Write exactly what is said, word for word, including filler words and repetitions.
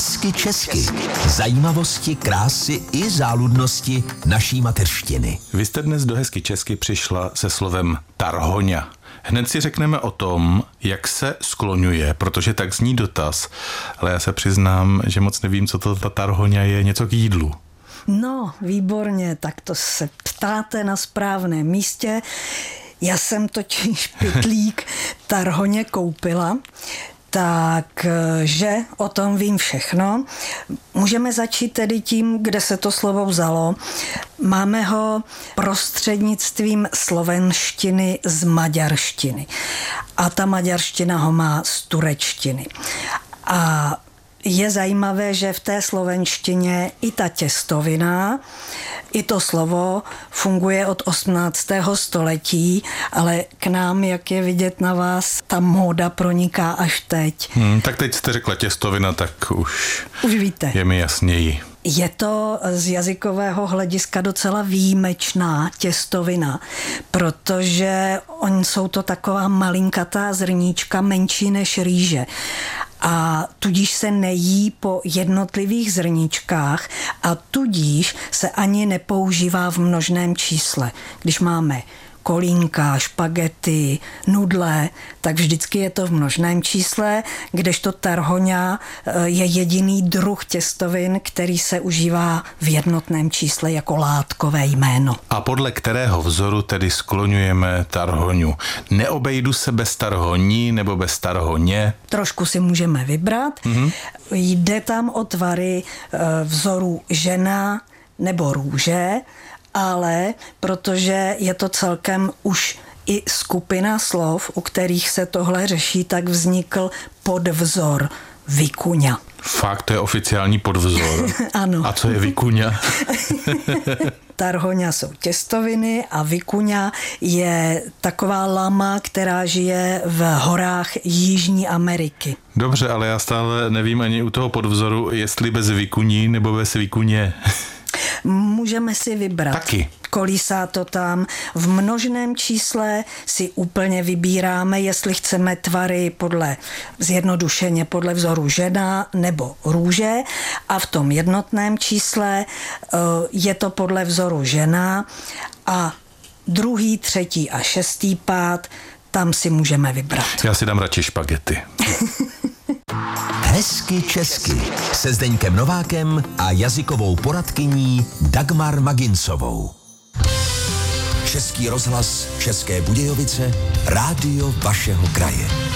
Hezky česky. Zajímavosti, krásy i záludnosti naší mateřštiny. Vy jste dnes do Hezky česky přišla se slovem tarhoňa. Hned si řekneme o tom, jak se skloňuje, protože tak zní dotaz, ale já se přiznám, že moc nevím, co to ta tarhoňa je, něco k jídlu. No, výborně, tak to se ptáte na správném místě. Já jsem totiž pytlík tarhoně koupila, takže o tom vím všechno. Můžeme začít tedy tím, kde se to slovo vzalo. Máme ho prostřednictvím slovenštiny z maďarštiny. A ta maďarština ho má z turečtiny. A je zajímavé, že v té slovenštině i ta těstovina, i to slovo funguje od osmnáctého století, ale k nám, jak je vidět na vás, ta móda proniká až teď. Hmm, tak teď jste řekla těstovina, tak už, už víte. Je mi jasněji. Je to z jazykového hlediska docela výjimečná těstovina, protože oni jsou to taková malinkatá zrníčka, menší než rýže. A tudíž se nejí po jednotlivých zrníčkách a tudíž se ani nepoužívá v množném čísle. Když máme kolínka, špagety, nudle, tak vždycky je to v množném čísle, kdežto tarhoňa je jediný druh těstovin, který se užívá v jednotném čísle jako látkové jméno. A podle kterého vzoru tedy skloňujeme tarhoňu? Neobejdu se bez tarhoní nebo bez tarhoně? Trošku si můžeme vybrat. Mm-hmm. Jde tam o tvary vzoru žena nebo růže, ale protože je to celkem už i skupina slov, u kterých se tohle řeší, tak vznikl podvzor vikuňa. Fakt, to je oficiální podvzor. Ano. A co je vikuňa? Tarhoňa jsou těstoviny a vikuňa je taková lama, která žije v horách Jižní Ameriky. Dobře, ale já stále nevím ani u toho podvzoru, jestli bez vikuní nebo bez vikuně. Můžeme si vybrat. Taky. Kolísá to tam. V množném čísle si úplně vybíráme, jestli chceme tvary podle, zjednodušeně podle vzoru žena nebo růže, a v tom jednotném čísle je to podle vzoru žena a druhý, třetí a šestý pád, tam si můžeme vybrat. Já si dám radši špagety. Hezky česky se Zdeňkem Novákem a jazykovou poradkyní Dagmar Maginsovou. Český rozhlas České Budějovice, rádio vašeho kraje.